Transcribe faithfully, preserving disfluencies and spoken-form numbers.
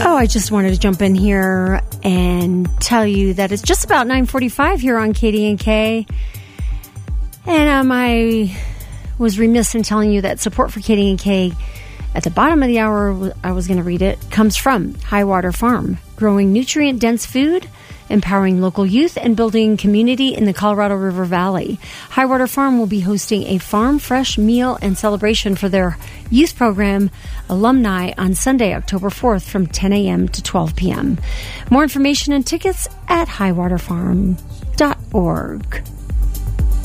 Oh, I just wanted to jump in here and tell you that it's just about nine forty-five here on K D N K. And um, I was remiss in telling you that support for K D N K at the bottom of the hour, I was going to read it, comes from Highwater Farm, growing nutrient-dense food, empowering local youth, and building community in the Colorado River Valley. Highwater Farm will be hosting a Farm Fresh meal and celebration for their youth program alumni on Sunday, October fourth from ten a.m. to twelve p.m. More information and tickets at highwater farm dot org.